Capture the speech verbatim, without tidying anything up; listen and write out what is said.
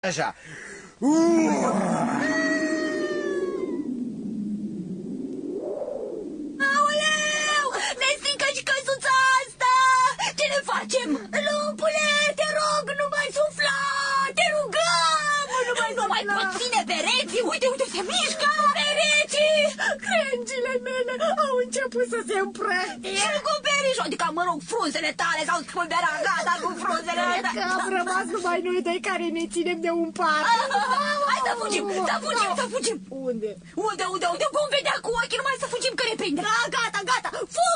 Așa. Uh! Aoleu! Ne strică și căsuța asta! Ce ne facem? Lumpule, te rog, nu mai sufla! Te rugăm! Nu mai sufla! Nu mai pot ține pereții! Uite, uite, se mișcă! Pereții! Crengile mele au început să se împrăștie. Și cu perișul, adică, mă rog, frunzele tale s-au spulberat, gata cu frunzele. Cred că am rămas numai noi doi care ne ținem de un pat. Hai să fugim, să fugim, să fugim! Unde? Unde, unde, unde? Vom vedea cu ochii, numai să fugim că ne prinde! Gata, gata! Fug!